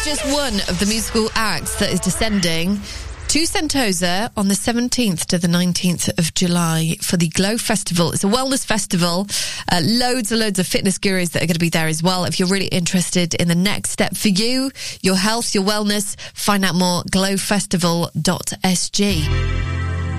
just one of the musical acts that is descending to Sentosa on the 17th to the 19th of July for the Glow Festival. It's a wellness festival. Loads and loads of fitness gurus that are going to be there as well. If you're really interested in the next step for you, your health, your wellness, find out more glowfestival.sg.